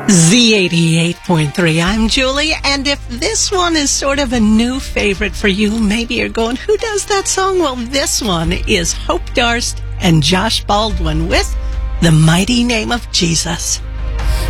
Z88.3. I'm Julie, and if this one is sort of a new favorite for you, maybe you're going, who does that song? Well, this one is Hope Darst and Josh Baldwin with The Mighty Name of Jesus.